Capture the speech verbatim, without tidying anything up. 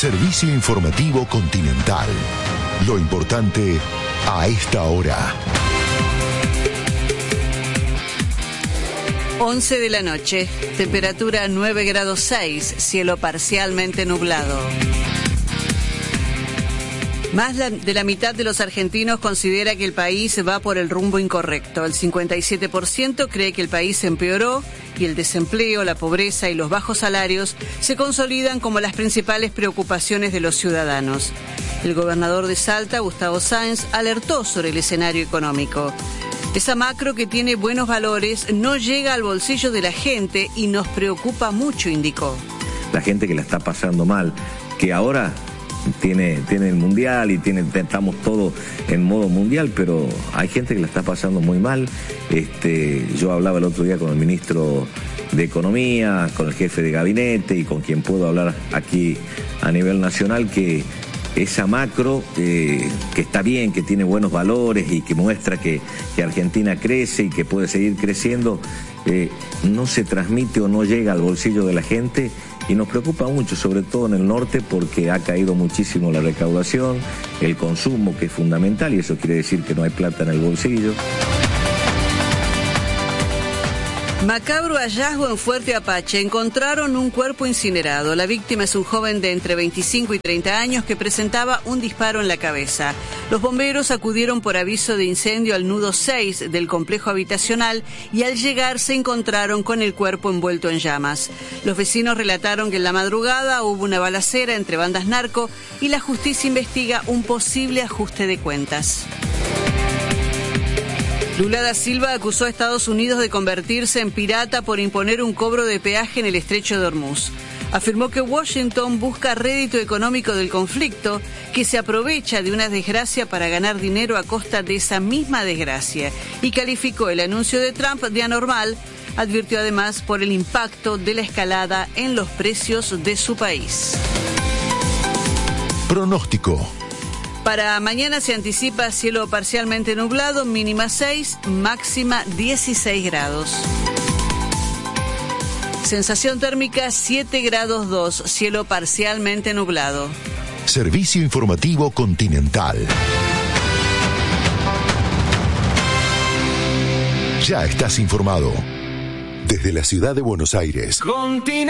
Servicio informativo Continental. Lo importante a esta hora. once de la noche, temperatura nueve grados seis, cielo parcialmente nublado. Más de la mitad de los argentinos considera que el país va por el rumbo incorrecto. El cincuenta y siete por ciento cree que el país empeoró y el desempleo, la pobreza y los bajos salarios se consolidan como las principales preocupaciones de los ciudadanos. El gobernador de Salta, Gustavo Sáenz, alertó sobre el escenario económico. Esa macro que tiene buenos valores no llega al bolsillo de la gente y nos preocupa mucho, indicó. La gente que la está pasando mal, que ahora tiene, tiene el mundial y tiene, estamos todos en modo mundial, pero hay gente que la está pasando muy mal. Este, yo hablaba el otro día con el ministro de Economía, con el jefe de gabinete y con quien puedo hablar aquí a nivel nacional, que esa macro, eh, que está bien, que tiene buenos valores y que muestra que, que Argentina crece y que puede seguir creciendo, eh, no se transmite o no llega al bolsillo de la gente y nos preocupa mucho, sobre todo en el norte, porque ha caído muchísimo la recaudación, el consumo, que es fundamental, y eso quiere decir que no hay plata en el bolsillo. Macabro hallazgo en Fuerte Apache. Encontraron un cuerpo incinerado. La víctima es un joven de entre veinticinco y treinta años que presentaba un disparo en la cabeza. Los bomberos acudieron por aviso de incendio al nudo seis del complejo habitacional y al llegar se encontraron con el cuerpo envuelto en llamas. Los vecinos relataron que en la madrugada hubo una balacera entre bandas narco y la justicia investiga un posible ajuste de cuentas. Lula da Silva acusó a Estados Unidos de convertirse en pirata por imponer un cobro de peaje en el estrecho de Hormuz. Afirmó que Washington busca rédito económico del conflicto, que se aprovecha de una desgracia para ganar dinero a costa de esa misma desgracia, y calificó el anuncio de Trump de anormal. Advirtió además por el impacto de la escalada en los precios de su país. Pronóstico. Para mañana se anticipa cielo parcialmente nublado, mínima seis, máxima dieciséis grados. Sensación térmica siete grados dos, cielo parcialmente nublado. Servicio informativo Continental. Ya estás informado. Desde la ciudad de Buenos Aires. Continental.